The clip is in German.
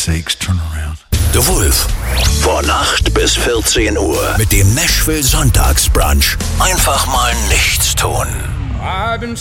sakes, turn around. The Wolf. Von 8 bis 14 Uhr. Mit dem Nashville Sonntagsbrunch. Einfach mal nichts tun. I've been